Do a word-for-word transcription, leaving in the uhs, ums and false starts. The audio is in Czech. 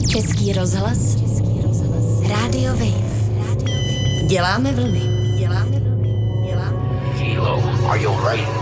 Český rozhlas, Rádio Wave. Děláme vlny. Děláme vlny. Děláme. Kilo, are you ready?